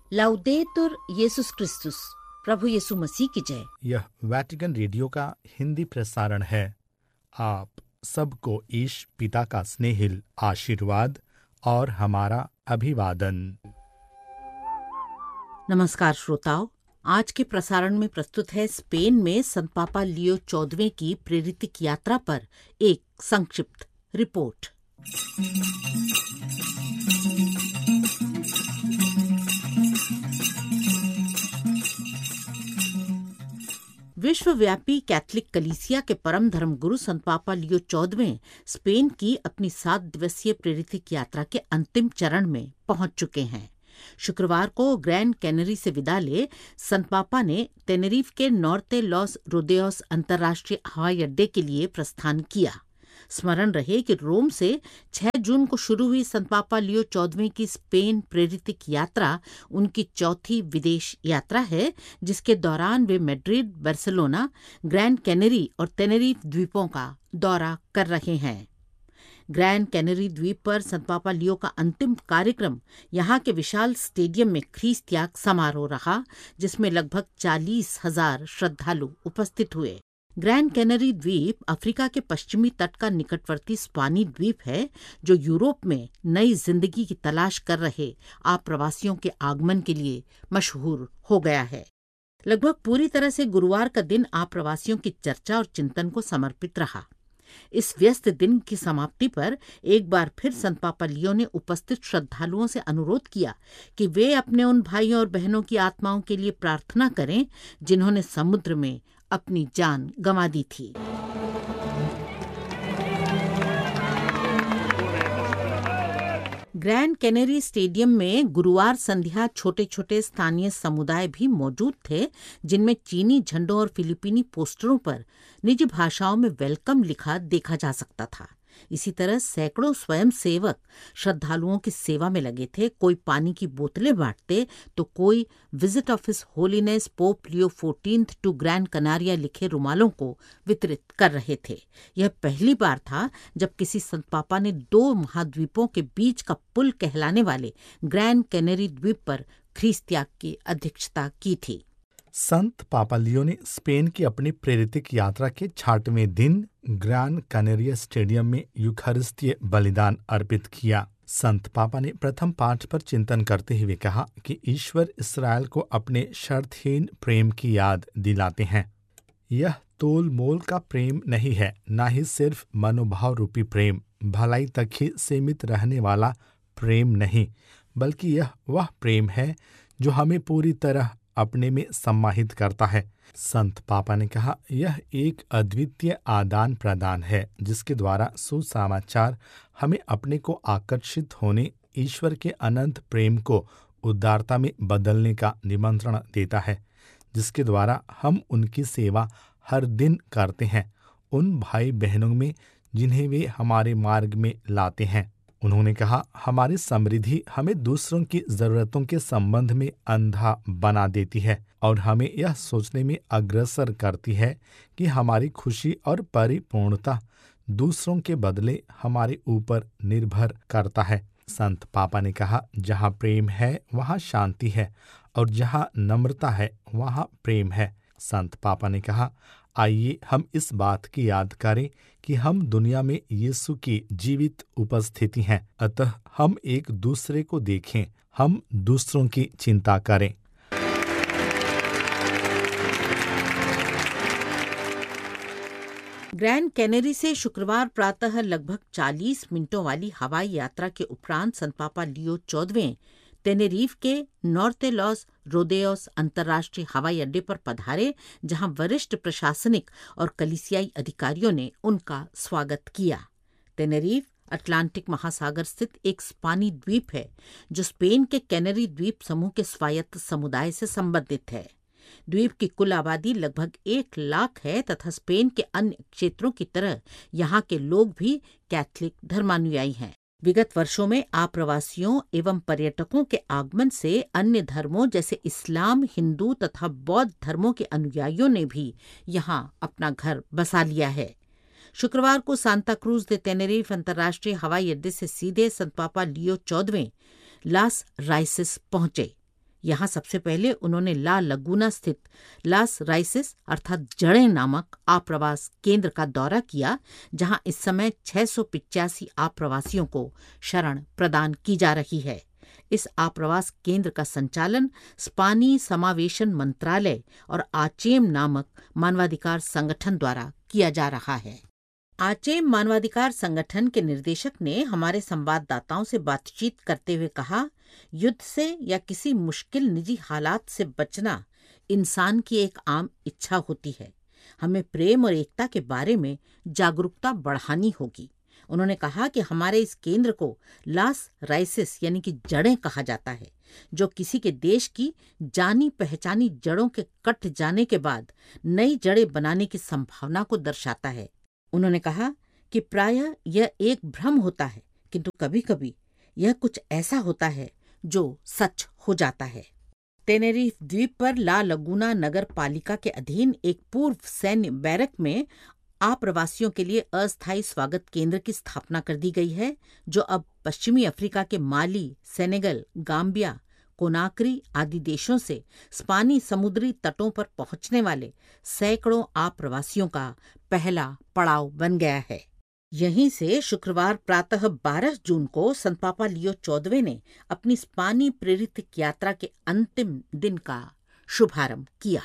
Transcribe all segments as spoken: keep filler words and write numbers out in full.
लाउदेतुर येसुस क्रिस्तुस, प्रभु यीशु मसीह की जय। यह वैटिकन रेडियो का हिंदी प्रसारण है। आप सबको ईश पिता का स्नेहिल आशीर्वाद और हमारा अभिवादन। नमस्कार श्रोताओ, आज के प्रसारण में प्रस्तुत है स्पेन में संत पापा लियो चौदहवें की प्रेरितिक यात्रा पर एक संक्षिप्त रिपोर्ट। विश्वव्यापी कैथलिक कलीसिया के परम धर्म गुरु संत पापा लियो चौदहवें स्पेन की अपनी सात दिवसीय प्रेरितिक यात्रा के अंतिम चरण में पहुंच चुके हैं। शुक्रवार को ग्रैंड कैनरी से विदा ले संत पापा ने टेनेरिफ के नॉर्ते लॉस रोदेओस अंतर्राष्ट्रीय हवाई अड्डे के लिए प्रस्थान किया। स्मरण रहे कि रोम से छह जून को शुरू हुई संत पापा लियो चौदहवें की स्पेन प्रेरितिक यात्रा उनकी चौथी विदेश यात्रा है, जिसके दौरान वे मैड्रिड, बार्सिलोना, ग्रैंड कैनरी और टेनेरिफ द्वीपों का दौरा कर रहे हैं। ग्रैंड कैनरी द्वीप पर संत पापा लियो का अंतिम कार्यक्रम यहाँ के विशाल स्टेडियम में ख्रीस त्याग समारोह रहा, जिसमें लगभग चालीस हजार श्रद्धालु उपस्थित हुए। ग्रैंड कैनरी द्वीप अफ्रीका के पश्चिमी तट का निकटवर्ती स्पानी द्वीप है, जो यूरोप में नई जिंदगी की तलाश कर रहे आप्रवासियों के आगमन के लिए मशहूर हो गया है। लगभग पूरी तरह से गुरुवार का दिन आप्रवासियों की चर्चा और चिंतन को समर्पित रहा। इस व्यस्त दिन की समाप्ति पर एक बार फिर संत पापा लियो ने उपस्थित श्रद्धालुओं से अनुरोध किया कि वे अपने उन भाइयों और बहनों की आत्माओं के लिए प्रार्थना करें जिन्होंने समुद्र में अपनी जान गंवा दी थी। ग्रैंड कैनरी स्टेडियम में गुरुवार संध्या छोटे छोटे स्थानीय समुदाय भी मौजूद थे, जिनमें चीनी झंडों और फिलिपीनी पोस्टरों पर निजी भाषाओं में वेलकम लिखा देखा जा सकता था। इसी तरह सैकड़ों स्वयंसेवक श्रद्धालुओं की सेवा में लगे थे। कोई पानी की बोतलें बांटते तो कोई visit of his holiness Pope Leo fourteenth to grand कनारिया लिखे रुमालों को वितरित कर रहे थे। यह पहली बार था जब किसी संत पापा ने दो महाद्वीपों के बीच का पुल कहलाने वाले ग्रैंड कैनरी द्वीप पर ख्रीस त्याग की अध्यक्षता की थी। संत पापा लियो ने स्पेन की अपनी प्रेरितिक यात्रा के छठवें दिन ग्रैंड कैनरिया स्टेडियम में यूखारिस्तीय बलिदान अर्पित किया। संत पापा ने प्रथम पाठ पर चिंतन करते हुए कहा कि ईश्वर इसराइल को अपने शर्तहीन प्रेम की याद दिलाते हैं। यह तोल मोल का प्रेम नहीं है, न ही सिर्फ मनोभाव रूपी प्रेम, भलाई तक ही सीमित रहने वाला प्रेम नहीं, बल्कि यह वह प्रेम है जो हमें पूरी तरह अपने में सम्माहित करता है। संत पापा ने कहा, यह एक अद्वितीय आदान प्रदान है जिसके द्वारा सुसमाचार हमें अपने को आकर्षित होने, ईश्वर के अनंत प्रेम को उदारता में बदलने का निमंत्रण देता है, जिसके द्वारा हम उनकी सेवा हर दिन करते हैं, उन भाई बहनों में जिन्हें वे हमारे मार्ग में लाते हैं। उन्होंने कहा, हमारी समृद्धि हमें दूसरों की जरूरतों के संबंध में अंधा बना देती है और हमें यह सोचने में अग्रसर करती है कि हमारी खुशी और परिपूर्णता दूसरों के बदले हमारे ऊपर निर्भर करता है। संत पापा ने कहा, जहाँ प्रेम है वहाँ शांति है और जहाँ नम्रता है वहाँ प्रेम है। संत पापा ने कहा, आइए हम इस बात की याद करें कि हम दुनिया में यीशु की जीवित उपस्थिति हैं, अतः हम एक दूसरे को देखें, हम दूसरों की चिंता करें। ग्रैंड कैनरी से शुक्रवार प्रातः लगभग चालीस मिनटों वाली हवाई यात्रा के उपरांत संत पापा लियो चौदहवें टेनेरिफ के नॉर्ते लॉस रोदेओस अंतर्राष्ट्रीय हवाई अड्डे पर पधारे, जहां वरिष्ठ प्रशासनिक और कलीसियाई अधिकारियों ने उनका स्वागत किया। टेनेरिफ अटलांटिक महासागर स्थित एक स्पानी द्वीप है, जो स्पेन के कैनरी द्वीप समूह के स्वायत्त समुदाय से संबंधित है। द्वीप की कुल आबादी लगभग एक लाख है तथा स्पेन के अन्य क्षेत्रों की तरह यहाँ के लोग भी कैथलिक धर्मानुयायी हैं। विगत वर्षों में आप्रवासियों एवं पर्यटकों के आगमन से अन्य धर्मों जैसे इस्लाम, हिंदू तथा बौद्ध धर्मों के अनुयायियों ने भी यहाँ अपना घर बसा लिया है। शुक्रवार को सांता क्रूज दे टेनेरिफ अंतर्राष्ट्रीय हवाई अड्डे से सीधे संत पापा लियो चौदहवें लास राइसिस पहुंचे। यहाँ सबसे पहले उन्होंने ला लगूना स्थित लास राइसेस अर्थात जड़ें नामक आप्रवास केंद्र का दौरा किया, जहाँ इस समय छह सौ पिचासी आप्रवासियों को शरण प्रदान की जा रही है। इस आप्रवास केंद्र का संचालन स्पानी समावेशन मंत्रालय और आचेम नामक मानवाधिकार संगठन द्वारा किया जा रहा है। आचेम मानवाधिकार संगठन के निदेशक ने हमारे संवाददाताओं से बातचीत करते हुए कहा, युद्ध से या किसी मुश्किल निजी हालात से बचना इंसान की एक आम इच्छा होती है। हमें प्रेम और एकता के बारे में जागरूकता बढ़ानी होगी। उन्होंने कहा कि हमारे इस केंद्र को लास राइसेस यानी कि जड़ें कहा जाता है, जो किसी के देश की जानी पहचानी जड़ों के कट जाने के बाद नई जड़ें बनाने की संभावना को दर्शाता है। उन्होंने कहा कि प्रायः यह एक भ्रम होता है, किंतु कभी कभी यह कुछ ऐसा होता है जो सच हो जाता है। टेनेरिफ द्वीप पर ला लगूना नगर पालिका के अधीन एक पूर्व सैन्य बैरक में आप्रवासियों के लिए अस्थायी स्वागत केंद्र की स्थापना कर दी गई है, जो अब पश्चिमी अफ्रीका के माली, सेनेगल, गाम्बिया, कोनाक्री आदि देशों से स्पानी समुद्री तटों पर पहुंचने वाले सैकड़ों आप्रवासियों का पहला पड़ाव बन गया है। यहीं से शुक्रवार प्रातः बारह जून को संत पापा लियो चौदहवें ने अपनी स्पानी प्रेरित यात्रा के अंतिम दिन का शुभारंभ किया।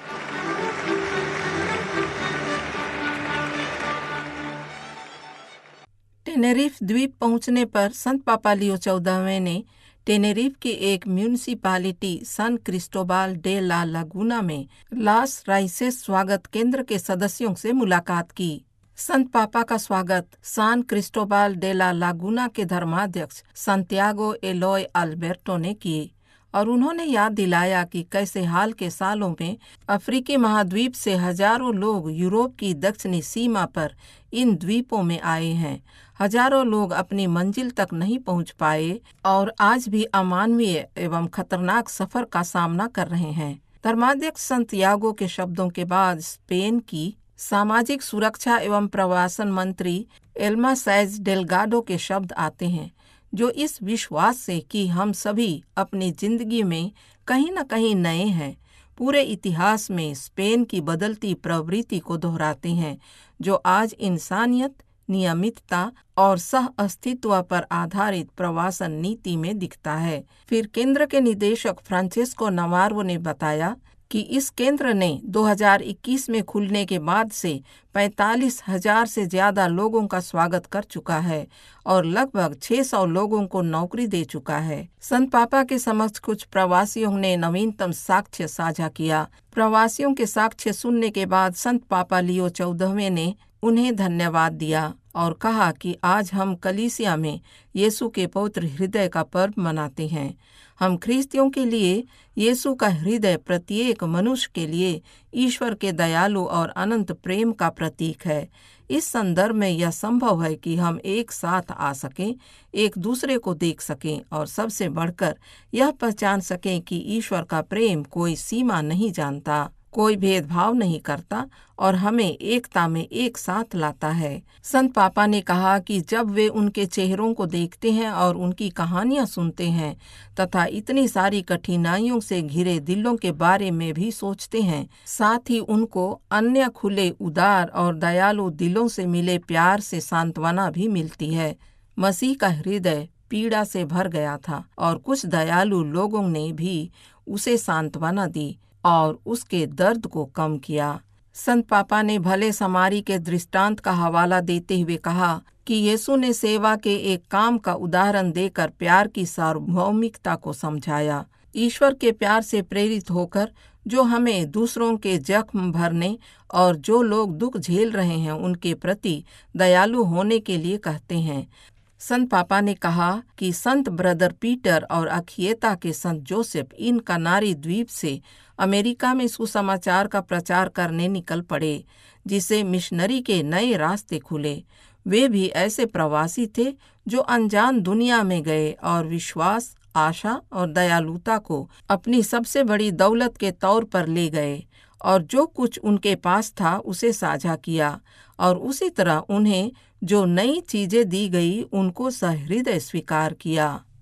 टेनेरिफ द्वीप पहुंचने पर संत पापा लियो चौदहवें ने टेनेरिफ की एक म्यूनिसिपालिटी सान क्रिस्टोबाल डे ला लागूना में लास राइसेस स्वागत केंद्र के सदस्यों से मुलाकात की। संत पापा का स्वागत सान क्रिस्टोबाल डे ला लागूना के धर्माध्यक्ष सांतियागो एलोय अल्बर्टो ने किए और उन्होंने याद दिलाया कि कैसे हाल के सालों में अफ्रीकी महाद्वीप से हजारों लोग यूरोप की दक्षिणी सीमा पर इन द्वीपों में आए हैं। हजारों लोग अपनी मंजिल तक नहीं पहुंच पाए और आज भी अमानवीय एवं खतरनाक सफर का सामना कर रहे हैं। धर्माध्यक्ष सांतियागो के शब्दों के बाद स्पेन की सामाजिक सुरक्षा एवं प्रवासन मंत्री एल्मा सैज डेलगाडो के शब्द आते हैं, जो इस विश्वास से कि हम सभी अपनी जिंदगी में कहीं न कहीं नए हैं, पूरे इतिहास में स्पेन की बदलती प्रवृत्ति को दोहराते हैं, जो आज इंसानियत, नियमितता और सह अस्तित्व पर आधारित प्रवासन नीति में दिखता है। फिर केंद्र के निदेशक फ्रांचेस्को नवारो ने बताया कि इस केंद्र ने दो हज़ार इक्कीस में खुलने के बाद से पैंतालीस हजार से ज्यादा लोगों का स्वागत कर चुका है और लगभग छह सौ लोगों को नौकरी दे चुका है। संत पापा के समक्ष कुछ प्रवासियों ने नवीनतम साक्ष्य साझा किया। प्रवासियों के साक्ष्य सुनने के बाद संत पापा लियो चौदहवें ने उन्हें धन्यवाद दिया और कहा कि आज हम कलीसिया में यीशु के पवित्र हृदय का पर्व मनाते हैं। हम ख्रिस्तियों के लिए यीशु का हृदय प्रत्येक मनुष्य के लिए ईश्वर के दयालु और अनंत प्रेम का प्रतीक है। इस संदर्भ में यह संभव है कि हम एक साथ आ सकें, एक दूसरे को देख सकें और सबसे बढ़कर यह पहचान सकें कि ईश्वर का प्रेम कोई सीमा नहीं जानता, कोई भेदभाव नहीं करता और हमें एकता में एक साथ लाता है। संत पापा ने कहा कि जब वे उनके चेहरों को देखते हैं और उनकी कहानियां सुनते हैं तथा इतनी सारी कठिनाइयों से घिरे दिलों के बारे में भी सोचते हैं, साथ ही उनको अन्य खुले, उदार और दयालु दिलों से मिले प्यार से सांत्वना भी मिलती है। मसीह का हृदय पीड़ा से भर गया था और कुछ दयालु लोगों ने भी उसे सांत्वना दी और उसके दर्द को कम किया। संत पापा ने भले समारी के दृष्टांत का हवाला देते हुए कहा कि यीशु ने सेवा के एक काम का उदाहरण देकर प्यार की सार्वभौमिकता को समझाया। ईश्वर के प्यार से प्रेरित होकर जो हमें दूसरों के जख्म भरने और जो लोग दुख झेल रहे हैं उनके प्रति दयालु होने के लिए कहते हैं। संत पापा ने कहा कि संत ब्रदर पीटर और अखियता के संत जोसेफ इन कनारी द्वीप से अमेरिका में सुसमाचार का प्रचार करने निकल पड़े, जिससे मिशनरी के नए रास्ते खुले। वे भी ऐसे प्रवासी थे जो अनजान दुनिया में गए और विश्वास, आशा और दयालुता को अपनी सबसे बड़ी दौलत के तौर पर ले गए और जो कुछ उनके पास था उसे साझा किया और उसी तरह उन्हें जो नई चीजें दी गई उनको सहृदय स्वीकार किया।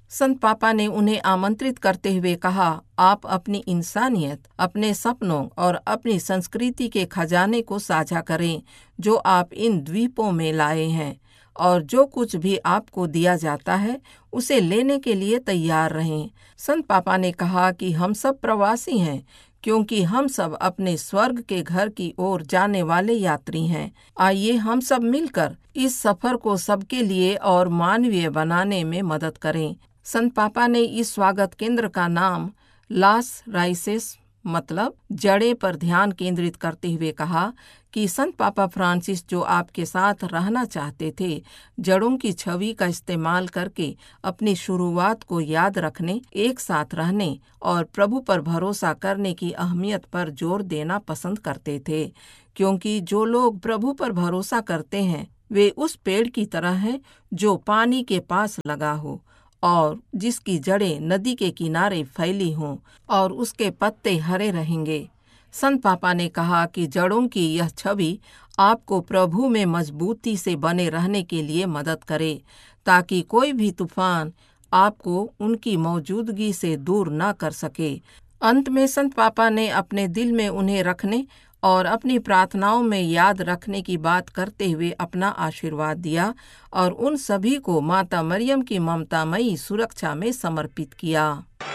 संत पापा ने उन्हें आमंत्रित करते हुए कहा, आप अपनी इंसानियत, अपने सपनों और अपनी संस्कृति के खजाने को साझा करें जो आप इन द्वीपों में लाए हैं, और जो कुछ भी आपको दिया जाता है उसे लेने के लिए तैयार रहें। संत पापा ने कहा कि हम सब प्रवासी हैं, क्योंकि हम सब अपने स्वर्ग के घर की ओर जाने वाले यात्री हैं। आइए हम सब मिलकर इस सफर को सबके लिए और मानवीय बनाने में मदद करें। संत पापा ने इस स्वागत केंद्र का नाम लास राइसेस मतलब जड़े पर ध्यान केंद्रित करते हुए कहा कि संत पापा फ्रांसिस जो आपके साथ रहना चाहते थे, जड़ों की छवि का इस्तेमाल करके अपनी शुरुआत को याद रखने, एक साथ रहने और प्रभु पर भरोसा करने की अहमियत पर जोर देना पसंद करते थे, क्योंकि जो लोग प्रभु पर भरोसा करते हैं वे उस पेड़ की तरह हैं जो पानी के पास लगा हो और जिसकी जड़ें नदी के किनारे फैली हों और उसके पत्ते हरे रहेंगे। संत पापा ने कहा कि जड़ों की यह छवि आपको प्रभु में मजबूती से बने रहने के लिए मदद करे, ताकि कोई भी तूफान आपको उनकी मौजूदगी से दूर न कर सके। अंत में संत पापा ने अपने दिल में उन्हें रखने और अपनी प्रार्थनाओं में याद रखने की बात करते हुए अपना आशीर्वाद दिया और उन सभी को माता मरियम की ममतामयी सुरक्षा में समर्पित किया।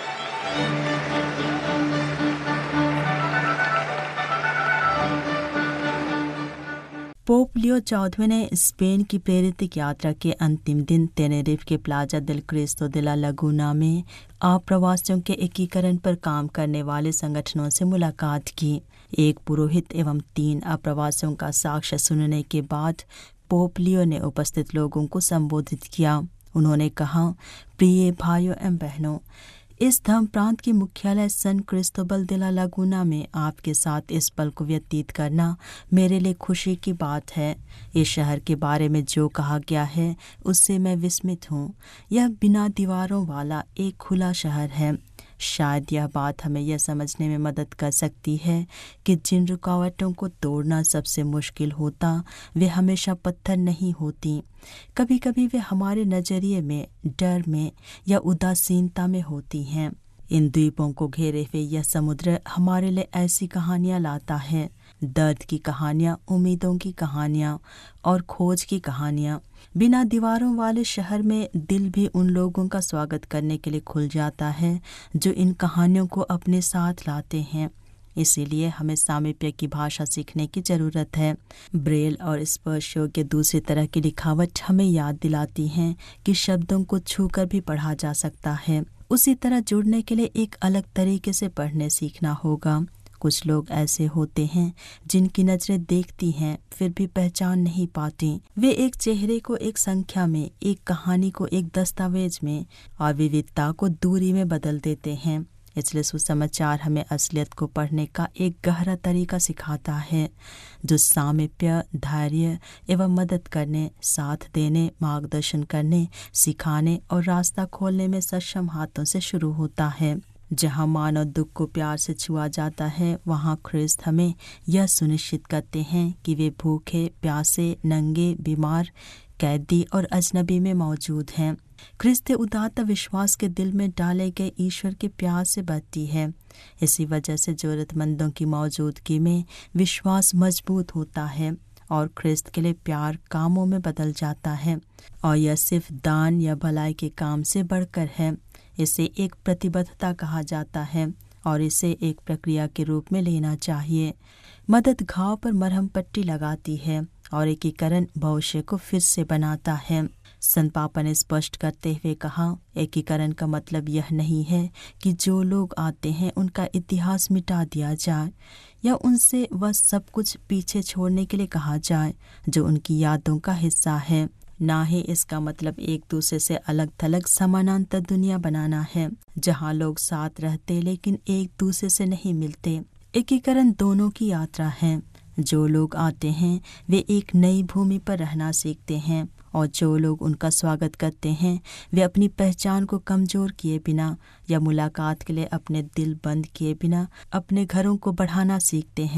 पोप लियो चौदहवें ने स्पेन की प्रेरित यात्रा के अंतिम दिन टेनेरिफ के प्लाजा दिल क्रिस्तो दे ला लगूना में अप्रवासियों के एकीकरण पर काम करने वाले संगठनों से मुलाकात की। एक पुरोहित एवं तीन अप्रवासियों का साक्ष्य सुनने के बाद पोप लियो ने उपस्थित लोगों को संबोधित किया। उन्होंने कहा, प्रिय भाइयों एवं बहनों, इस धर्म प्रांत के मुख्यालय सन क्रिस्टोबल दे ला लगूना में आपके साथ इस पल को व्यतीत करना मेरे लिए खुशी की बात है। इस शहर के बारे में जो कहा गया है उससे मैं विस्मित हूँ। यह बिना दीवारों वाला एक खुला शहर है। शायद यह बात हमें यह समझने में मदद कर सकती है कि जिन रुकावटों को तोड़ना सबसे मुश्किल होता वे हमेशा पत्थर नहीं होती। कभी कभी वे हमारे नजरिए में, डर में या उदासीनता में होती हैं। इन द्वीपों को घेरे हुए यह समुद्र हमारे लिए ऐसी कहानियाँ लाता है, दर्द की कहानियाँ, उम्मीदों की कहानियाँ और खोज की कहानियाँ। बिना दीवारों वाले शहर में दिल भी उन लोगों का स्वागत करने के लिए खुल जाता है जो इन कहानियों को अपने साथ लाते हैं। इसीलिए हमें सामीप्य की भाषा सीखने की जरूरत है। ब्रेल और स्पर्श योग्य दूसरी तरह की लिखावट हमें याद दिलाती हैं कि शब्दों को छूकर भी पढ़ा जा सकता है। उसी तरह जुड़ने के लिए एक अलग तरीके से पढ़ने सीखना होगा। कुछ लोग ऐसे होते हैं जिनकी नजरें देखती हैं फिर भी पहचान नहीं पाती। वे एक चेहरे को एक संख्या में, एक कहानी को एक दस्तावेज में और विविधता को दूरी में बदल देते हैं। इसलिए सुसमाचार हमें असलियत को पढ़ने का एक गहरा तरीका सिखाता है जो सामीप्य, धैर्य एवं मदद करने, साथ देने, मार्गदर्शन करने, सिखाने और रास्ता खोलने में सक्षम हाथों से शुरू होता है। जहाँ मानव दुख को प्यार से छुआ जाता है, वहाँ ख्रिस्त हमें यह सुनिश्चित करते हैं कि वे भूखे, प्यासे, नंगे, बीमार, कैदी और अजनबी में मौजूद हैं। ख्रिस्त उदारता विश्वास के दिल में डाले गए ईश्वर के प्यार से बढ़ती है। इसी वजह से जरूरतमंदों की मौजूदगी में विश्वास मजबूत होता है और ख्रिस्त के लिए प्यार कामों में बदल जाता है। और यह सिर्फ दान या भलाई के काम से बढ़कर है। इसे एक प्रतिबद्धता कहा जाता है और इसे एक प्रक्रिया के रूप में लेना चाहिए। मदद घाव पर मरहम पट्टी लगाती है और एकीकरण भविष्य को फिर से बनाता है। संत पापा ने स्पष्ट करते हुए कहा, एकीकरण का मतलब यह नहीं है कि जो लोग आते हैं उनका इतिहास मिटा दिया जाए या उनसे वह सब कुछ पीछे छोड़ने के लिए कहा जाए जो उनकी यादों का हिस्सा है। ना ही इसका मतलब एक दूसरे से अलग थलग समानांतर दुनिया बनाना है जहाँ लोग साथ रहते लेकिन एक दूसरे से नहीं मिलते। एकीकरण दोनों की यात्रा है। जो लोग आते हैं वे एक नई भूमि पर रहना सीखते हैं और जो लोग उनका स्वागत करते हैं वे अपनी पहचान को कमजोर किए बिना या मुलाकात के लिए अपने दिल बंद किए बिना अपने घरों को बढ़ाना सीखते हैं।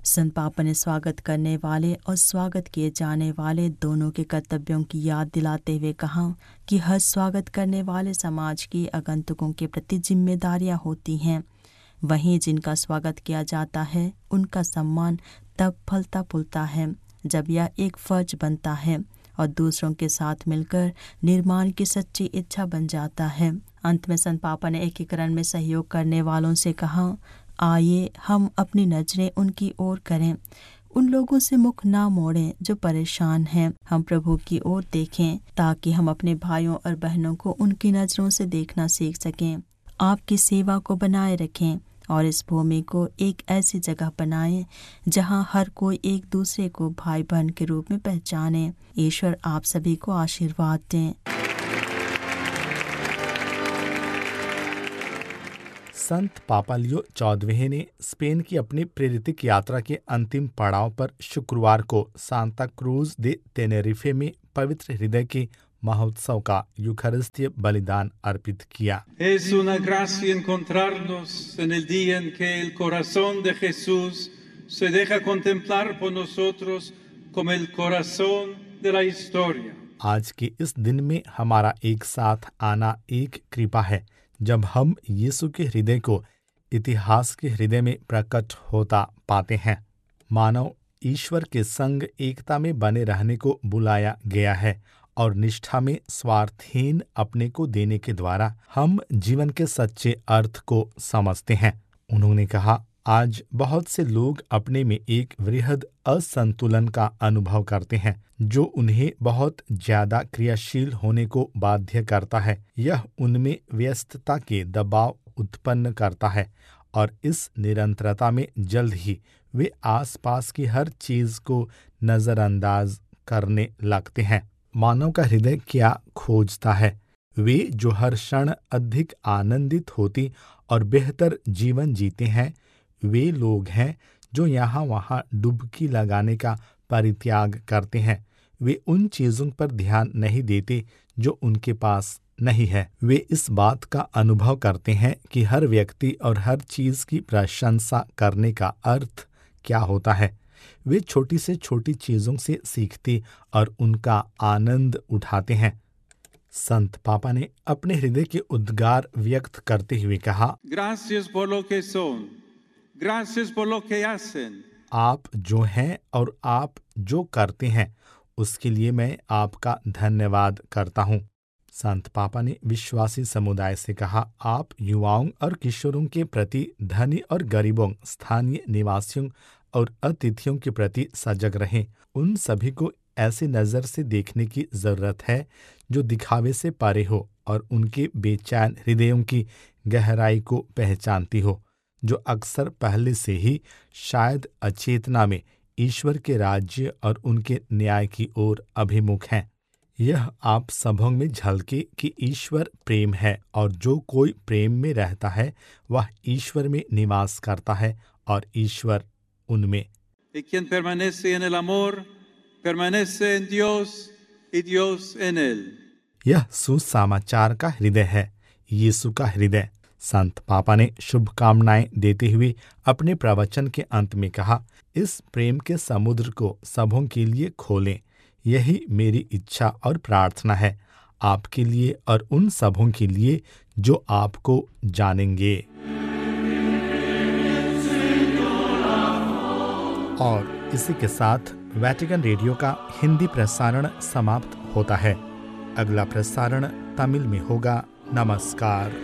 संत पापा ने स्वागत करने वाले और स्वागत किए जाने वाले दोनों के कर्तव्यों की याद दिलाते हुए कहा कि हर स्वागत करने वाले समाज की आगंतुकों के प्रति जिम्मेदारियां होती हैं। वहीं जिनका स्वागत किया जाता है उनका सम्मान तब फलता फूलता है जब यह एक फर्ज बनता है और दूसरों के साथ मिलकर निर्माण की सच्ची इच्छा बन जाता है। अंत में संत पापा ने एकीकरण में सहयोग करने वालों से कहा, आइए हम अपनी नजरें उनकी ओर करें, उन लोगों से मुख ना मोड़ें जो परेशान हैं। हम प्रभु की ओर देखें ताकि हम अपने भाइयों और बहनों को उनकी नजरों से देखना सीख सकें। आपकी सेवा को बनाए रखें और इस भूमि को एक ऐसी जगह बनाएं जहां हर कोई एक दूसरे को भाई बहन के रूप में पहचाने। ईश्वर आप सभी को आशीर्वाद दें। संत पापा लियो चौदहवें ने स्पेन की अपनी प्रेरितिक यात्रा के अंतिम पड़ाव पर शुक्रवार को सांता क्रूज दे तेनेरिफे में पवित्र हृदय के महोत्सव का यूखारिस्तीय बलिदान अर्पित किया। Es una gracia encontrarnos en el día en que el corazón de Jesús se deja contemplar por nosotros como el corazón de la historia। आज के इस दिन में हमारा एक साथ आना एक कृपा है जब हम यीशु के हृदय को इतिहास के हृदय में प्रकट होता पाते हैं। मानव ईश्वर के संग एकता में बने रहने को बुलाया गया है और निष्ठा में स्वार्थहीन अपने को देने के द्वारा हम जीवन के सच्चे अर्थ को समझते हैं। उन्होंने कहा, आज बहुत से लोग अपने में एक वृहद असंतुलन का अनुभव करते हैं जो उन्हें बहुत ज्यादा क्रियाशील होने को बाध्य करता है। यह उनमें व्यस्तता के दबाव उत्पन्न करता है और इस निरंतरता में जल्द ही वे आसपास की हर चीज को नजरअंदाज करने लगते हैं। मानव का हृदय क्या खोजता है? वे जो हर क्षण अधिक आनंदित होती और बेहतर जीवन जीते हैं, वे लोग हैं जो यहाँ वहाँ डुबकी लगाने का परित्याग करते हैं। वे उन चीजों पर ध्यान नहीं देते जो उनके पास नहीं है। वे इस बात का अनुभव करते हैं कि हर व्यक्ति और हर चीज की प्रशंसा करने का अर्थ क्या होता है। वे छोटी से छोटी चीजों से सीखते और उनका आनंद उठाते हैं। संत पापा ने अपने हृदय के उद्गार व्यक्त करते हुए कहा, Gracias por lo que son, gracias por lo que hacen। आप जो हैं और आप जो करते हैं उसके लिए मैं आपका धन्यवाद करता हूँ। संत पापा ने विश्वासी समुदाय से कहा, आप युवाओं और किशोरों के प्रति, धनी और गरीबों, स्थानीय निवासियों और अतिथियों के प्रति सजग रहें। उन सभी को ऐसी नज़र से देखने की जरूरत है जो दिखावे से परे हो और उनके बेचैन हृदयों की गहराई को पहचानती हो, जो अक्सर पहले से ही शायद अचेतना में ईश्वर के राज्य और उनके न्याय की ओर अभिमुख हैं। यह आप सबों में झलके कि ईश्वर प्रेम है और जो कोई प्रेम में रहता है वह ईश्वर में निवास करता है और ईश्वर उनमें। Y quien permanece en el amor, permanece en Dios y Dios en él। यह सुसमाचार का हृदय है, यीशु का हृदय। संत पापा ने शुभकामनाएं देते हुए अपने प्रवचन के अंत में कहा, इस प्रेम के समुद्र को सबों के लिए खोलें। यही मेरी इच्छा और प्रार्थना है, आपके लिए और उन सबों के लिए जो आपको जानेंगे। और इसी के साथ वेटिकन रेडियो का हिंदी प्रसारण समाप्त होता है। अगला प्रसारण तमिल में होगा। नमस्कार।